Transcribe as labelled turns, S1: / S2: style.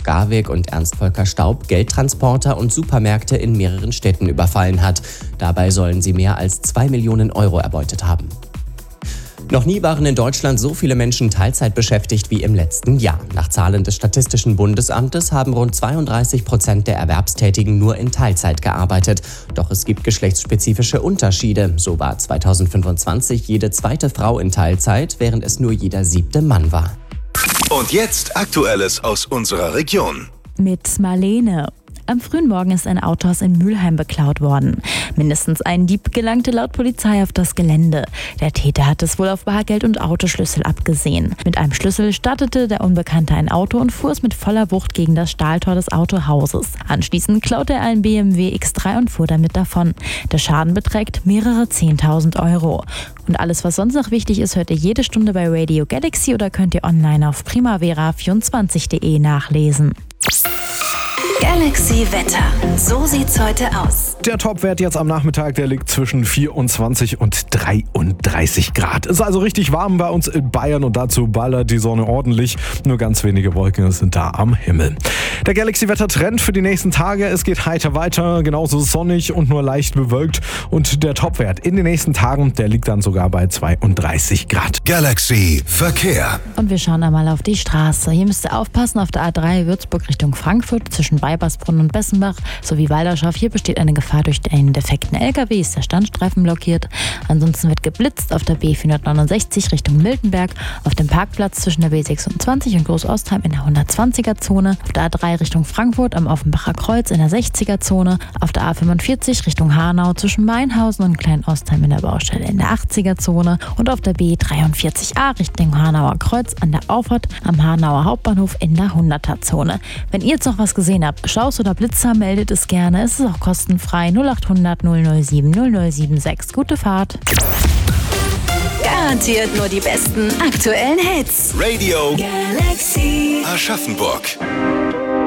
S1: Garwig und Ernst Volker Staub Geldtransporter und Supermärkte in mehreren Städten überfallen hat. Dabei sollen sie mehr als 2 Millionen Euro erbeutet haben. Noch nie waren in Deutschland so viele Menschen Teilzeit beschäftigt wie im letzten Jahr. Nach Zahlen des Statistischen Bundesamtes haben rund 32% der Erwerbstätigen nur in Teilzeit gearbeitet. Doch es gibt geschlechtsspezifische Unterschiede. So war 2025 jede zweite Frau in Teilzeit, während es nur jeder 7. Mann war.
S2: Und jetzt Aktuelles aus unserer Region.
S3: Mit Marlene. Am frühen Morgen ist ein Autohaus in Mülheim beklaut worden. Mindestens ein Dieb gelangte laut Polizei auf das Gelände. Der Täter hat es wohl auf Bargeld und Autoschlüssel abgesehen. Mit einem Schlüssel startete der Unbekannte ein Auto und fuhr es mit voller Wucht gegen das Stahltor des Autohauses. Anschließend klaute er einen BMW X3 und fuhr damit davon. Der Schaden beträgt mehrere 10.000 Euro. Und alles, was sonst noch wichtig ist, hört ihr jede Stunde bei Radio Galaxy oder könnt ihr online auf primavera24.de nachlesen.
S4: Galaxy Wetter. So sieht's heute aus.
S5: Der Topwert jetzt am Nachmittag, der liegt zwischen 24 und 33 Grad. Ist also richtig warm bei uns in Bayern und dazu ballert die Sonne ordentlich. Nur ganz wenige Wolken sind da am Himmel. Der Galaxy-Wetter-Trend für die nächsten Tage, es geht heiter weiter, genauso sonnig und nur leicht bewölkt. Und der Topwert in den nächsten Tagen, der liegt dann sogar bei 32 Grad.
S2: Galaxy Verkehr.
S3: Und wir schauen einmal auf die Straße. Hier müsst ihr aufpassen auf der A3 Würzburg Richtung Frankfurt zwischen Weibersbrunn und Bessenbach sowie Walderschaft. Hier besteht eine Gefahr durch einen defekten LKW, ist der Standstreifen blockiert. Ansonsten wird geblitzt auf der B469 Richtung Miltenberg, auf dem Parkplatz zwischen der B26 und Großostheim in der 120er-Zone, auf der A3 Richtung Frankfurt am Offenbacher Kreuz in der 60er-Zone, auf der A45 Richtung Hanau zwischen Mainhausen und Kleinostheim in der Baustelle in der 80er-Zone und auf der B43a Richtung Hanauer Kreuz an der Auffahrt am Hanauer Hauptbahnhof in der 100er-Zone. Wenn ihr jetzt noch was gesehen habt, Staus oder Blitzer, meldet es gerne. Es ist auch kostenfrei. 0800 007 0076. Gute Fahrt.
S4: Garantiert nur die besten aktuellen Hits.
S2: Radio
S4: Galaxy.
S2: Aschaffenburg.